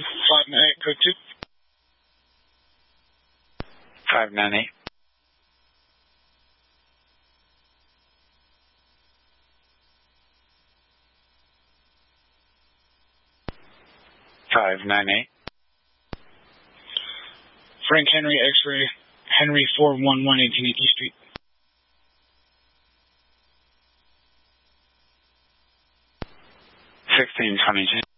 598, code 2. 598. Frank Henry, X-ray, Henry 411, 1880 Street. 1622.